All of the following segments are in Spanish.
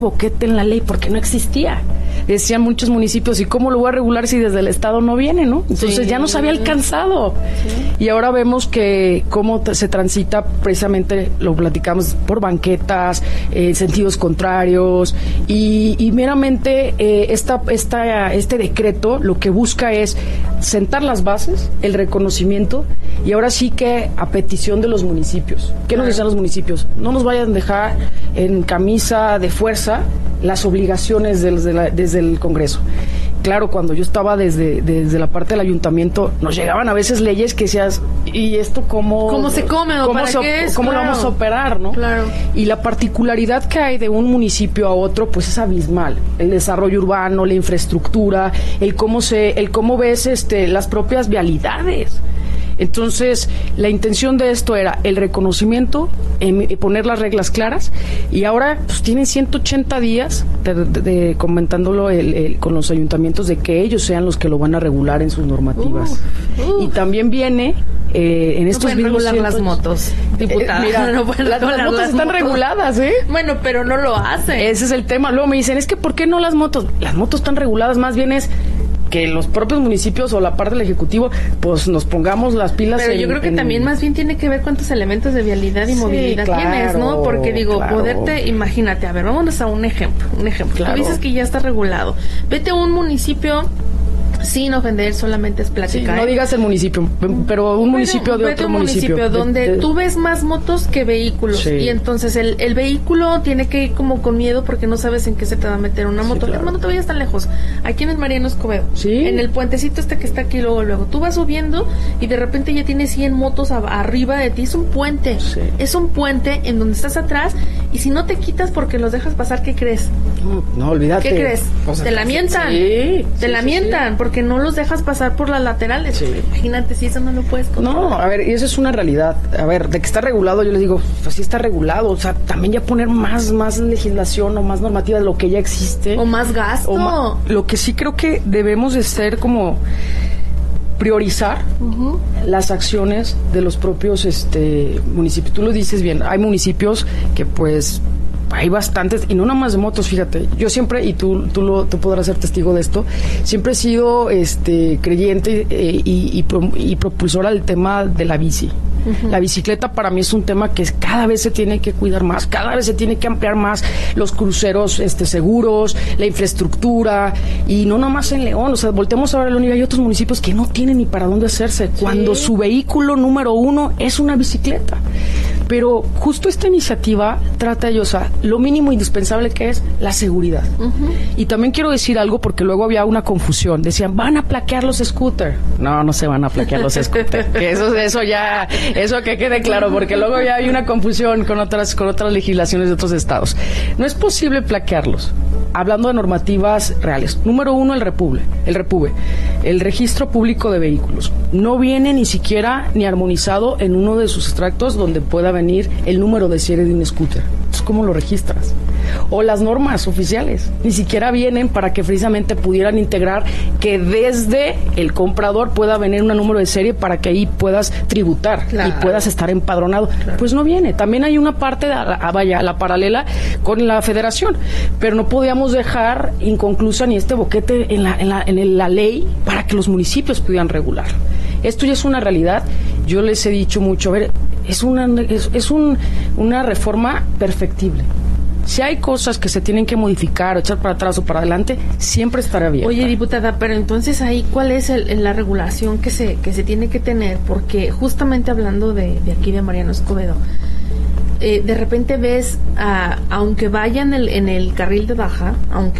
boquete en la ley porque no existía. Decían muchos municipios, ¿y cómo lo voy a regular si desde el Estado no viene, no? Entonces ya nos había alcanzado. Sí. Y ahora vemos que cómo se transita, precisamente lo platicamos, por banquetas, sentidos contrarios, y meramente este decreto lo que busca es sentar las bases, el reconocimiento, y ahora sí que a petición de los municipios. ¿Qué nos dicen los municipios? No nos vayan a dejar en camisa de fuerza las obligaciones desde el Congreso. Claro, cuando yo estaba desde la parte del ayuntamiento, nos llegaban a veces leyes que decías, ¿y esto cómo se come o para qué es? ¿Cómo lo vamos a operar, no? Claro. Y la particularidad que hay de un municipio a otro, pues es abismal. El desarrollo urbano, la infraestructura, el cómo ves las propias vialidades. Entonces, la intención de esto era el reconocimiento, poner las reglas claras, y ahora pues tienen 180 días comentándolo con los ayuntamientos de que ellos sean los que lo van a regular en sus normativas. Y también viene en estos mismos regular las motos, diputada. Mira, no las motos están reguladas, ¿eh? Bueno, pero no lo hacen. Ese es el tema. Luego me dicen, es que ¿por qué no las motos? Las motos están reguladas, más bien es que los propios municipios o la parte del Ejecutivo pues nos pongamos las pilas. Pero yo creo que también más bien tiene que ver cuántos elementos de vialidad y movilidad tienes, ¿no? Porque digo, poderte, imagínate, a ver, vámonos a un ejemplo. Claro. Tú dices que ya está regulado. Vete a un municipio, sin ofender, solamente es platicar. Sí, no digas el municipio, pero un municipio de otro municipio. Donde tú ves más motos que vehículos. Sí. Y entonces el vehículo tiene que ir como con miedo porque no sabes en qué se te va a meter una moto. Claro. Hermano, no te vayas tan lejos. Aquí en el Mariano Escobedo. Sí. En el puentecito que está aquí luego. Tú vas subiendo y de repente ya tienes 100 motos arriba de ti. Es un puente. Sí. Es un puente en donde estás atrás y si no te quitas porque los dejas pasar, ¿qué crees? No, olvídate. ¿Qué crees? O sea, te la mientan. Sí. Te la mientan porque no los dejas pasar por las laterales. Sí. Imagínate si eso no lo puedes controlar. No, a ver, y eso es una realidad. A ver, de que está regulado, yo les digo, pues sí está regulado. O sea, también ya poner más legislación o más normativa de lo que ya existe. O más gasto. Lo que sí creo que debemos de ser como priorizar las acciones de los propios municipios. Tú lo dices bien, hay municipios que pues hay bastantes, y no nada más de motos, fíjate. Yo siempre, y tú podrás ser testigo de esto, siempre he sido creyente y propulsora del tema de la bici. La bicicleta para mí es un tema que cada vez se tiene que cuidar más, cada vez se tiene que ampliar más los cruceros seguros, la infraestructura, y no nomás en León. O sea, volteemos a ver a León y hay otros municipios que no tienen ni para dónde hacerse, cuando su vehículo número uno es una bicicleta. Pero justo esta iniciativa trata de, o sea, lo mínimo indispensable que es la seguridad. Y también quiero decir algo porque luego había una confusión. Decían, van a plaquear los scooters. No se van a plaquear los scooters. Que eso que quede claro, porque luego ya hay una confusión con otras legislaciones de otros estados. No es posible plaquearlos. Hablando de normativas reales. Número uno, el REPUBE, el Registro Público de Vehículos. No viene ni siquiera ni armonizado en uno de sus extractos donde pueda venir el número de serie de un scooter. Entonces, ¿cómo lo registras? O las normas oficiales, ni siquiera vienen para que precisamente pudieran integrar que desde el comprador pueda venir un número de serie para que ahí puedas tributar y puedas estar empadronado. Pues no viene. También hay una parte, la paralela con la federación, pero no podíamos dejar inconclusa ni este boquete en la ley para que los municipios pudieran regular. Esto ya es una realidad. Yo les he dicho mucho, a ver, es una reforma perfectible. Si hay cosas que se tienen que modificar o echar para atrás o para adelante, siempre estará abierta. Oye, diputada, pero entonces ahí, ¿cuál es la regulación que se tiene que tener? Porque justamente hablando de aquí de Mariano Escobedo, de repente ves, aunque vaya en el carril de baja,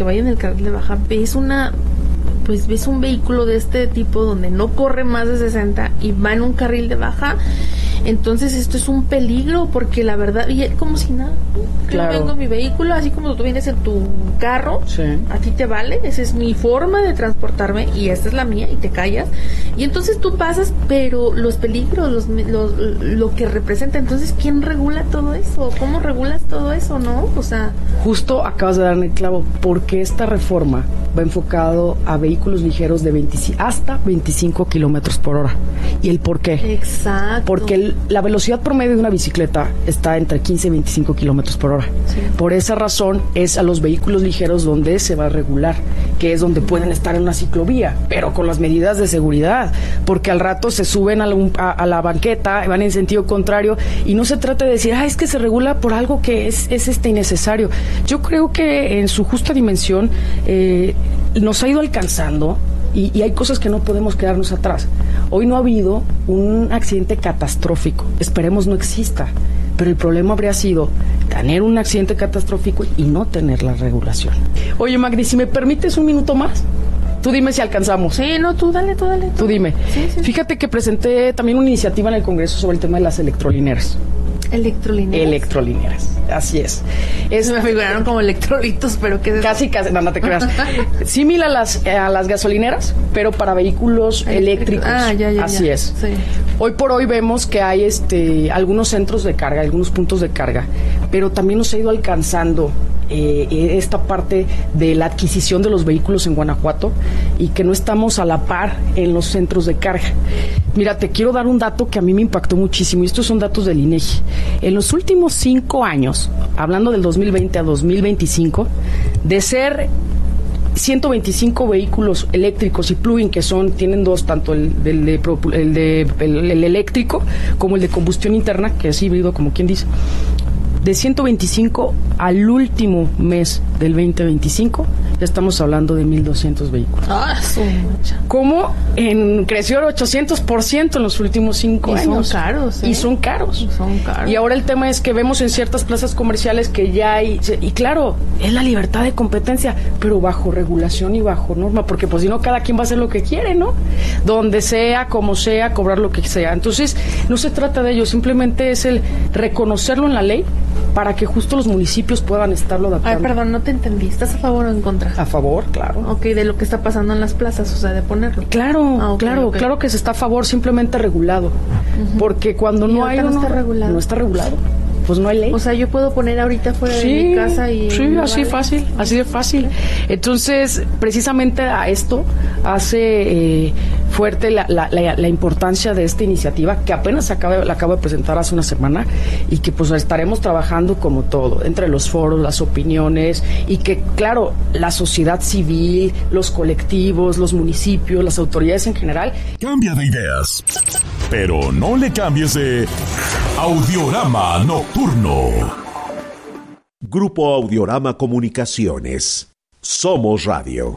ves un vehículo de este tipo donde no corre más de 60 y va en un carril de baja. Entonces esto es un peligro porque la verdad, y es como si nada, yo vengo en mi vehículo, así como tú vienes en tu carro, a ti te vale, esa es mi forma de transportarme y esta es la mía y te callas, y entonces tú pasas, pero los peligros, lo que representa, entonces ¿quién regula todo eso? ¿Cómo regulas todo eso, no? O sea, justo acabas de dar en el clavo, porque esta reforma va enfocado a vehículos ligeros de hasta 25 kilómetros por hora. ¿Y el por qué? Exacto. Porque la velocidad promedio de una bicicleta está entre 15 y 25 kilómetros por hora. Sí. Por esa razón es a los vehículos ligeros donde se va a regular, que es donde pueden estar en una ciclovía, pero con las medidas de seguridad, porque al rato se suben a la banqueta, van en sentido contrario, y no se trata de decir, es que se regula por algo que es innecesario. Yo creo que en su justa dimensión nos ha ido alcanzando. Y hay cosas que no podemos quedarnos atrás. Hoy no ha habido un accidente catastrófico. Esperemos no exista. Pero el problema habría sido tener un accidente catastrófico y no tener la regulación. Oye, Magdi, si me permites un minuto más, tú dime si alcanzamos. Sí, no, tú dale. Tú dime. Sí. Fíjate que presenté también una iniciativa en el Congreso sobre el tema de las electrolineras. Electrolineras, así es. Me figuraron como electrolitos, pero ¿qué es? Casi, no te creas. Similar a las gasolineras, pero para vehículos eléctricos. Ya. Así es. Sí. Hoy por hoy vemos que hay algunos centros de carga, algunos puntos de carga, pero también nos ha ido alcanzando esta parte de la adquisición de los vehículos en Guanajuato y que no estamos a la par en los centros de carga. Mira, te quiero dar un dato que a mí me impactó muchísimo, y estos son datos del INEGI. En los últimos 5 años, hablando del 2020 a 2025, de ser 125 vehículos eléctricos y plug-in, que tienen dos, tanto el eléctrico como el de combustión interna, que es híbrido, como quien dice. De 125 al último mes del 2025, ya estamos hablando de 1,200 vehículos. ¿Cómo? Creció el 800% en los últimos 5 años. Son caros. Y son caros. Y ahora el tema es que vemos en ciertas plazas comerciales que ya hay, y claro, es la libertad de competencia, pero bajo regulación y bajo norma, porque pues si no, cada quien va a hacer lo que quiere, ¿no? Donde sea, como sea, cobrar lo que sea. Entonces, no se trata de ello, simplemente es el reconocerlo en la ley, para que justo los municipios puedan estarlo adaptando. Perdón, no te entendí. ¿Estás a favor o en contra? A favor, claro. Ok, de lo que está pasando en las plazas, o sea, de ponerlo. Claro, claro que se está a favor, simplemente regulado. Porque cuando no hay... No está regulado. Pues no hay ley. O sea, yo puedo poner ahorita fuera de mi casa y... Sí, así de fácil. Entonces, precisamente a esto hace fuerte la importancia de esta iniciativa, que apenas la acabo de presentar hace una semana, y que pues estaremos trabajando como todo, entre los foros, las opiniones, y que, claro, la sociedad civil, los colectivos, los municipios, las autoridades en general... Cambia de ideas, pero no le cambies de Audiorama Nocturno. Grupo Audiorama Comunicaciones. Somos Radio.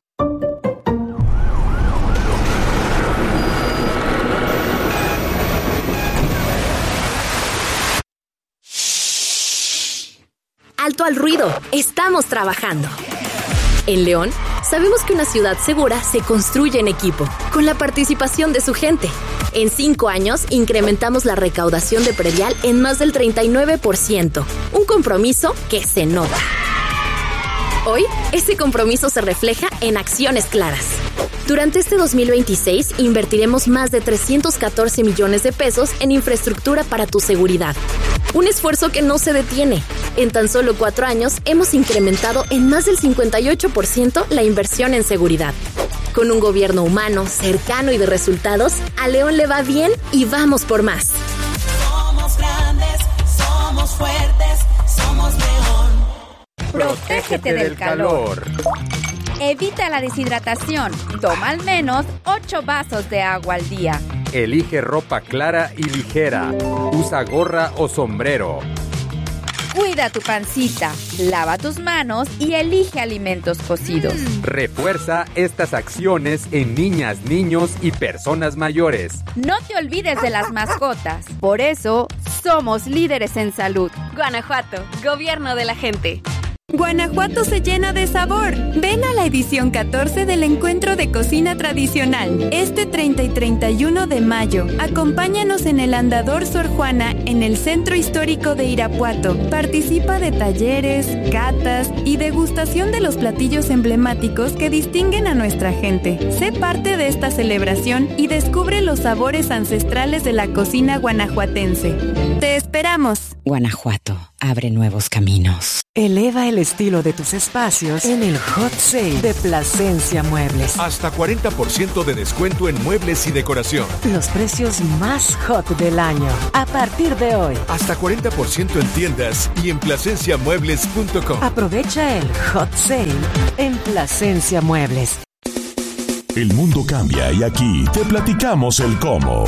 Alto al ruido, estamos trabajando. En León, sabemos que una ciudad segura se construye en equipo, con la participación de su gente. En 5 años, incrementamos la recaudación de predial en más del 39%, un compromiso que se nota. Hoy, ese compromiso se refleja en acciones claras. Durante este 2026, invertiremos más de 314 millones de pesos en infraestructura para tu seguridad. Un esfuerzo que no se detiene. En tan solo 4 años, hemos incrementado en más del 58% la inversión en seguridad. Con un gobierno humano, cercano y de resultados, a León le va bien y vamos por más. Somos grandes, somos fuertes, somos León. Protégete del calor. Evita la deshidratación. Toma al menos 8 vasos de agua al día. Elige ropa clara y ligera. Usa gorra o sombrero. Cuida tu pancita, lava tus manos y elige alimentos cocidos. Refuerza estas acciones en niñas, niños y personas mayores. No te olvides de las mascotas. Por eso, somos líderes en salud. Guanajuato, gobierno de la gente. Guanajuato se llena de sabor. Ven a la edición 14 del Encuentro de Cocina Tradicional, este 30 y 31 de mayo. Acompáñanos en el Andador Sor Juana, en el Centro Histórico de Irapuato. Participa de talleres, catas y degustación de los platillos emblemáticos que distinguen a nuestra gente. Sé parte de esta celebración y descubre los sabores ancestrales de la cocina guanajuatense. ¡Te esperamos! Guanajuato abre nuevos caminos. Eleva el estilo de tus espacios en el Hot Sale de Plasencia Muebles. Hasta 40% de descuento en muebles y decoración. Los precios más hot del año. A partir de hoy. Hasta 40% en tiendas y en plasenciamuebles.com. Aprovecha el Hot Sale en Plasencia Muebles. El mundo cambia y aquí te platicamos el cómo.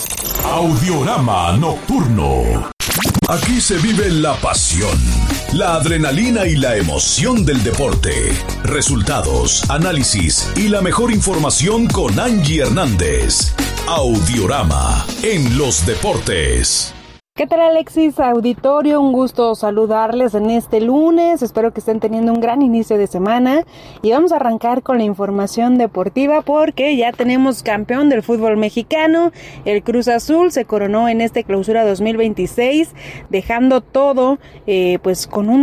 Audiorama Nocturno. Aquí se vive la pasión, la adrenalina y la emoción del deporte. Resultados, análisis y la mejor información con Angie Hernández. Audiorama en los deportes. ¿Qué tal, Alexis? Auditorio, un gusto saludarles en este lunes. Espero que estén teniendo un gran inicio de semana. Y vamos a arrancar con la información deportiva porque ya tenemos campeón del fútbol mexicano. El Cruz Azul se coronó en este clausura 2026, dejando todo pues con un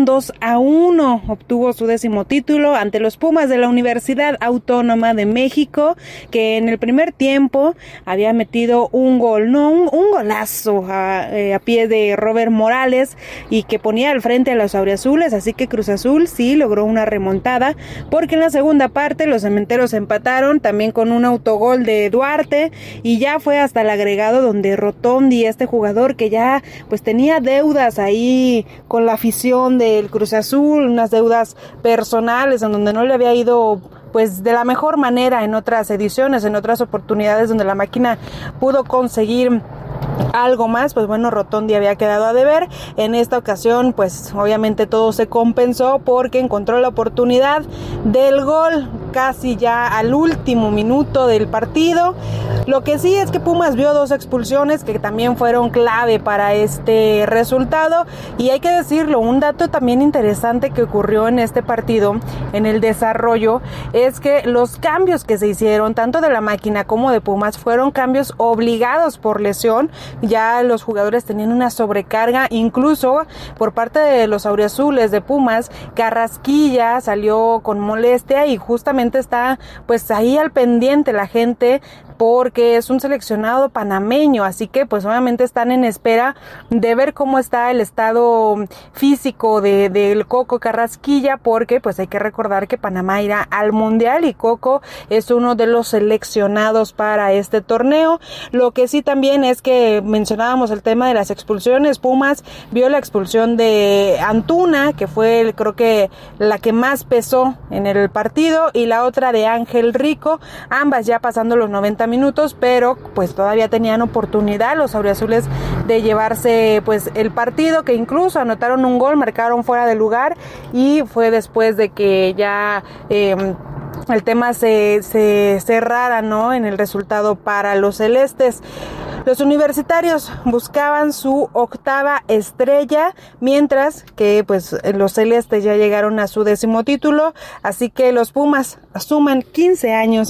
2-1. Obtuvo su 10º título ante los Pumas de la Universidad Autónoma de México, que en el primer tiempo había metido un gol, un golazo a pie de Robert Morales y que ponía al frente a los auriazules, así que Cruz Azul sí logró una remontada porque en la segunda parte los cementeros empataron también con un autogol de Duarte y ya fue hasta el agregado donde Rotondi, este jugador que ya pues tenía deudas ahí con la afición del Cruz Azul, unas deudas personales en donde no le había ido pues de la mejor manera en otras ediciones, en otras oportunidades donde la máquina pudo conseguir algo más, pues bueno, Rotondi había quedado a deber. En esta ocasión pues obviamente todo se compensó porque encontró la oportunidad del gol casi ya al último minuto del partido. Lo que sí es que Pumas vio 2 expulsiones que también fueron clave para este resultado y hay que decirlo, un dato también interesante que ocurrió en este partido, en el desarrollo, es que los cambios que se hicieron tanto de la máquina como de Pumas fueron cambios obligados por lesión. Ya los jugadores tenían una sobrecarga, incluso por parte de los auriazules de Pumas, Carrasquilla salió con molestia y justamente está pues ahí al pendiente la gente porque es un seleccionado panameño, así que pues obviamente están en espera de ver cómo está el estado físico del Coco Carrasquilla, porque pues hay que recordar que Panamá irá al Mundial y Coco es uno de los seleccionados para este torneo. Lo que sí también es que mencionábamos el tema de las expulsiones. Pumas vio la expulsión de Antuna, que fue creo que la que más pesó en el partido, y la otra de Ángel Rico, ambas ya pasando los 90 minutos, pero pues todavía tenían oportunidad los auriazules de llevarse pues el partido, que incluso anotaron un gol, marcaron fuera de lugar y fue después de que ya el tema se cerrara, ¿no?, en el resultado para los celestes. Los universitarios buscaban su 8ª estrella, mientras que pues los celestes ya llegaron a su 10º título, así que los Pumas suman 15 años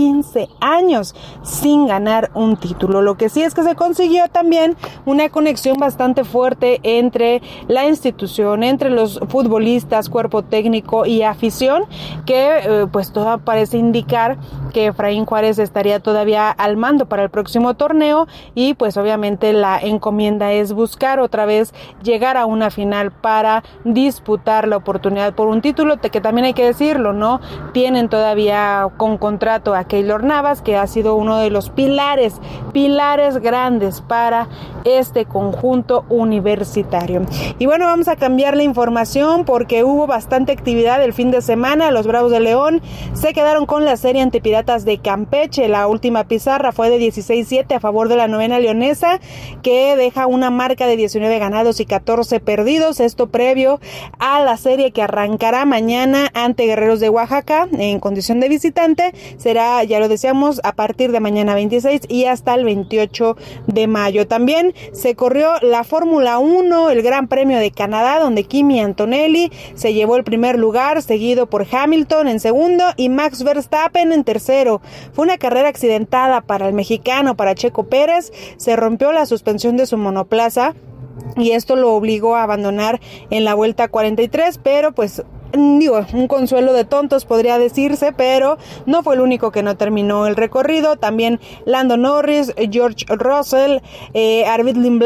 sin ganar un título. Lo que sí es que se consiguió también una conexión bastante fuerte entre la institución, entre los futbolistas, cuerpo técnico y afición, que pues todo parece indicar que Efraín Juárez estaría todavía al mando para el próximo torneo y pues obviamente la encomienda es buscar otra vez llegar a una final para disputar la oportunidad por un título, que también hay que decirlo, ¿no? Tienen todavía con contrato a Keylor Navas, que ha sido uno de los pilares grandes para este conjunto universitario. Y bueno, vamos a cambiar la información porque hubo bastante actividad el fin de semana. Los Bravos de León se quedaron con la serie ante Piratas de Campeche. La última pizarra fue de 16-7 a favor de la novena leonesa, que deja una marca de 19 ganados y 14 perdidos. Esto previo a la serie que arrancará mañana ante Guerreros de Oaxaca en condición de visitante. Será, ya lo decíamos, a partir de mañana 26 y hasta el 28 de mayo. También se corrió la Fórmula 1, el Gran Premio de Canadá, donde Kimi Antonelli se llevó el primer lugar, seguido por Hamilton en segundo y Max Verstappen en tercero. Fue una carrera accidentada para el mexicano, para Checo Pérez. Se rompió la suspensión de su monoplaza y esto lo obligó a abandonar en la vuelta 43, pero pues un consuelo de tontos podría decirse, pero no fue el único que no terminó el recorrido. También Lando Norris, George Russell, Arvid Lindblad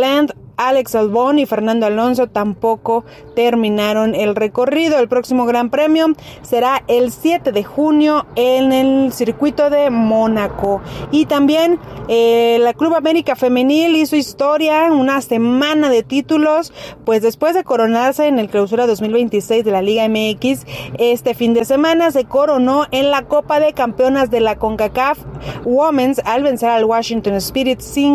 Alex Albon y Fernando Alonso tampoco terminaron el recorrido. El próximo Gran Premio será el 7 de junio en el circuito de Mónaco. Y también la Club América Femenil hizo historia, una semana de títulos, pues después de coronarse en el Clausura 2026 de la Liga MX, este fin de semana se coronó en la Copa de Campeonas de la CONCACAF Women's al vencer al Washington Spirit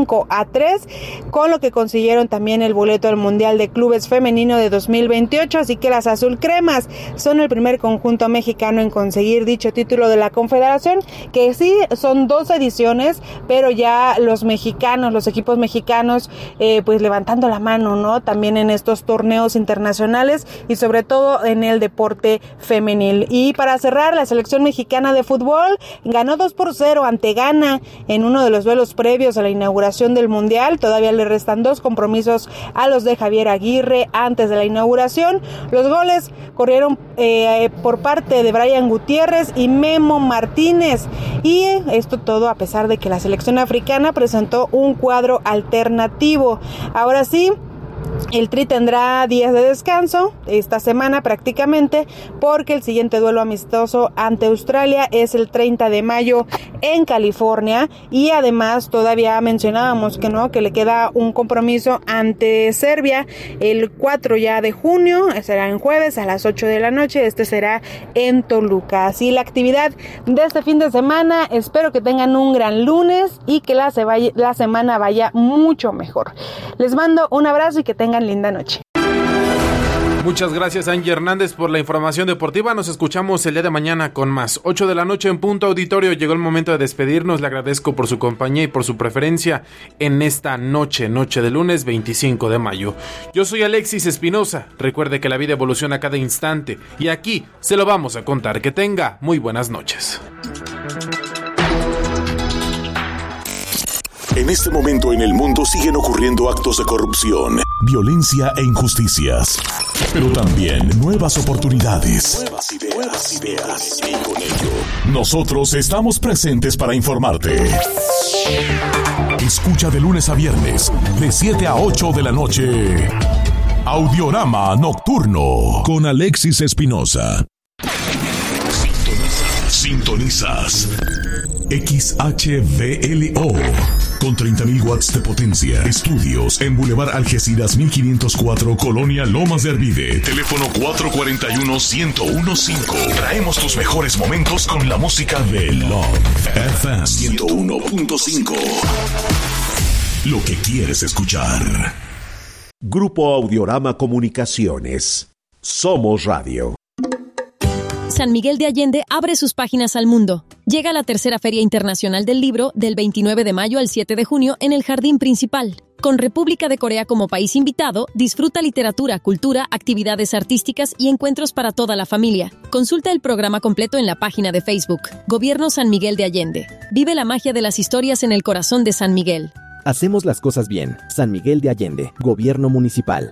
5-3, con lo que consiguieron también el boleto al Mundial de Clubes Femenino de 2028, así que las azulcremas son el primer conjunto mexicano en conseguir dicho título de la Confederación, que sí son 2 ediciones, pero ya los mexicanos, los equipos mexicanos, pues levantando la mano, ¿no? También en estos torneos internacionales y sobre todo en el deporte femenil. Y para cerrar, la selección mexicana de fútbol ganó 2-0 ante Ghana en uno de los duelos previos a la inauguración del Mundial. Todavía le restan 2 compromisos a los de Javier Aguirre antes de la inauguración. Los goles corrieron por parte de Brian Gutiérrez y Memo Martínez, y esto todo a pesar de que la selección africana presentó un cuadro alternativo. Ahora sí, el Tri tendrá días de descanso esta semana prácticamente, porque el siguiente duelo amistoso ante Australia es el 30 de mayo en California, y además todavía mencionábamos que le queda un compromiso ante Serbia el 4 ya de junio, será en jueves a las 8 de la noche, este será en Toluca. Así la actividad de este fin de semana, espero que tengan un gran lunes y que la semana vaya mucho mejor. Les mando un abrazo y que tengan linda noche. Muchas gracias, Angie Hernández, por la información deportiva. Nos escuchamos el día de mañana con más. 8 de la noche en punto, auditorio. Llegó el momento de despedirnos. Le agradezco por su compañía y por su preferencia en esta noche de lunes 25 de mayo. Yo soy Alexis Espinosa. Recuerde que la vida evoluciona cada instante y aquí se lo vamos a contar. Que tenga muy buenas noches. En este momento en el mundo siguen ocurriendo actos de corrupción, violencia e injusticias. Pero también nuevas oportunidades. Nuevas ideas. Y con ello, nosotros estamos presentes para informarte. Escucha de lunes a viernes, de 7 a 8 de la noche. Audiorama Nocturno con Alexis Espinosa. Sintonizas XHVLO con 30.000 watts de potencia. Estudios en Boulevard Algeciras 1504, Colonia Lomas de Arvide. Teléfono 441-1015. Traemos tus mejores momentos con la música de Love FM 101.5. Lo que quieres escuchar. Grupo Audiorama Comunicaciones. Somos Radio. San Miguel de Allende abre sus páginas al mundo. Llega la tercera Feria Internacional del Libro del 29 de mayo al 7 de junio en el Jardín Principal. Con República de Corea como país invitado, disfruta literatura, cultura, actividades artísticas y encuentros para toda la familia. Consulta el programa completo en la página de Facebook. Gobierno San Miguel de Allende. Vive la magia de las historias en el corazón de San Miguel. Hacemos las cosas bien. San Miguel de Allende. Gobierno Municipal.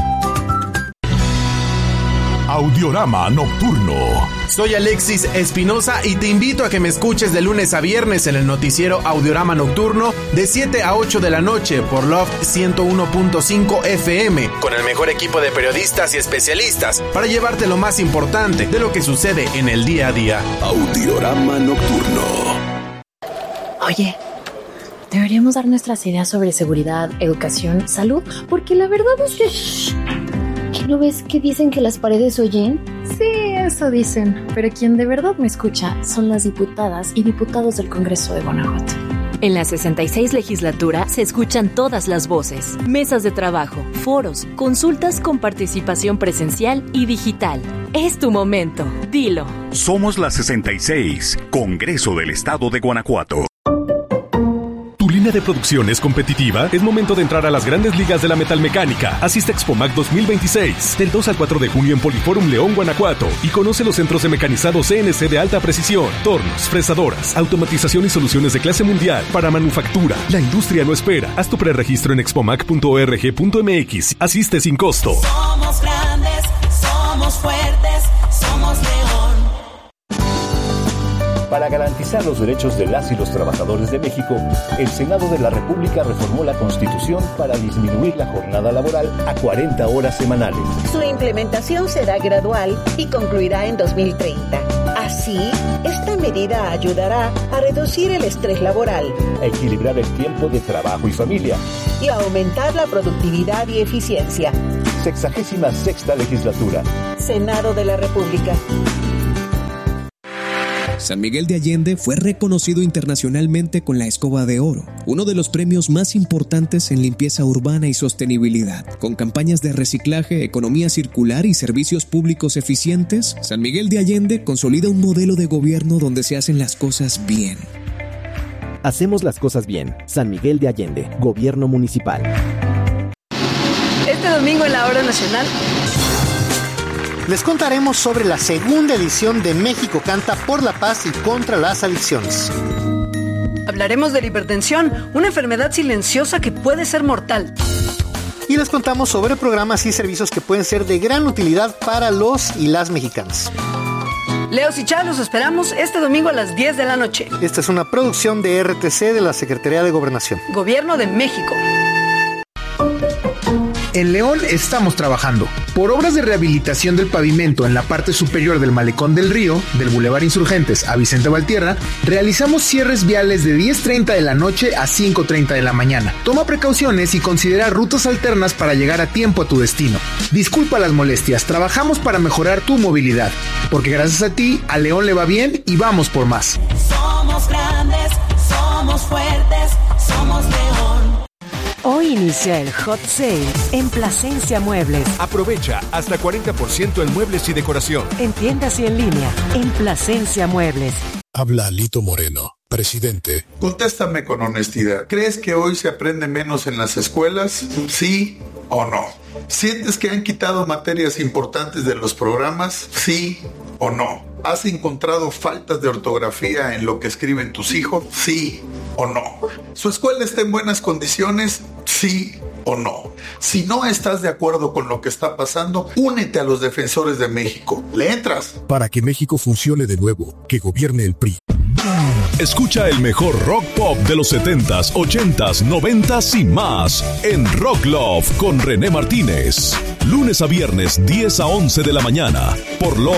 Audiorama Nocturno. Soy Alexis Espinosa y te invito a que me escuches de lunes a viernes en el noticiero Audiorama Nocturno de 7 a 8 de la noche por Love 101.5 FM, con el mejor equipo de periodistas y especialistas para llevarte lo más importante de lo que sucede en el día a día. Audiorama Nocturno. Oye, deberíamos dar nuestras ideas sobre seguridad, educación, salud, porque la verdad es que... ¿Qué no ves que dicen que las paredes oyen? Sí, eso dicen, pero quien de verdad me escucha son las diputadas y diputados del Congreso de Guanajuato. En la 66 legislatura se escuchan todas las voces, mesas de trabajo, foros, consultas con participación presencial y digital. Es tu momento, dilo. Somos la 66, Congreso del Estado de Guanajuato. ¿Línea de producción es competitiva? Es momento de entrar a las grandes ligas de la metalmecánica. Asiste a Expomac 2026, del 2 al 4 de junio en Poliforum León, Guanajuato, y conoce los centros de mecanizado CNC de alta precisión, tornos, fresadoras, automatización y soluciones de clase mundial para manufactura. La industria no espera. Haz tu preregistro en expomac.org.mx. Asiste sin costo. Somos grandes, somos fuertes, somos León. Para garantizar los derechos de las y los trabajadores de México, el Senado de la República reformó la Constitución para disminuir la jornada laboral a 40 horas semanales. Su implementación será gradual y concluirá en 2030. Así, esta medida ayudará a reducir el estrés laboral, a equilibrar el tiempo de trabajo y familia y a aumentar la productividad y eficiencia. 66ª Legislatura. Senado de la República. San Miguel de Allende fue reconocido internacionalmente con la Escoba de Oro, uno de los premios más importantes en limpieza urbana y sostenibilidad. Con campañas de reciclaje, economía circular y servicios públicos eficientes, San Miguel de Allende consolida un modelo de gobierno donde se hacen las cosas bien. Hacemos las cosas bien. San Miguel de Allende, Gobierno Municipal. Este domingo en la Hora Nacional les contaremos sobre la segunda edición de México Canta por la Paz y contra las Adicciones. Hablaremos de la hipertensión, una enfermedad silenciosa que puede ser mortal. Y les contamos sobre programas y servicios que pueden ser de gran utilidad para los y las mexicanas. Leos y Chá, los esperamos este domingo a las 10 de la noche. Esta es una producción de RTC de la Secretaría de Gobernación. Gobierno de México. En León estamos trabajando por obras de rehabilitación del pavimento en la parte superior del Malecón del Río, del Boulevard Insurgentes a Vicente Valtierra. Realizamos cierres viales de 10:30 de la noche a 5:30 de la mañana. Toma precauciones y considera rutas alternas para llegar a tiempo a tu destino. Disculpa las molestias, trabajamos para mejorar tu movilidad, porque gracias a ti, a León le va bien y vamos por más. Somos grandes, somos fuertes, somos León. Hoy inicia el Hot Sale en Plasencia Muebles. Aprovecha hasta 40% en muebles y decoración. En tiendas y en línea, en Plasencia Muebles. Habla Alito Moreno, presidente. Contéstame con honestidad. ¿Crees que hoy se aprende menos en las escuelas? ¿Sí o no? ¿Sientes que han quitado materias importantes de los programas? ¿Sí o no? ¿Has encontrado faltas de ortografía en lo que escriben tus hijos? ¿Sí o no? ¿Su escuela está en buenas condiciones? ¿Sí o no? Si no estás de acuerdo con lo que está pasando, únete a los defensores de México. ¿Le entras? Para que México funcione de nuevo, que gobierne el PRI. Escucha el mejor rock pop de los 70s, 80s, 90s y más en Rock Love con René Martínez. Lunes a viernes, 10 a 11 de la mañana, por Love